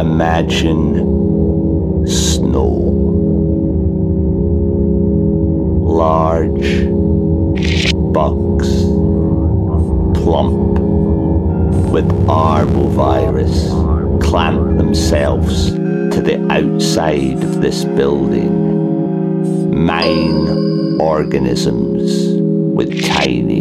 Imagine snow. Large, bugs, plump, with arbovirus, clamp themselves to the outside of this building. Mine organisms with tiny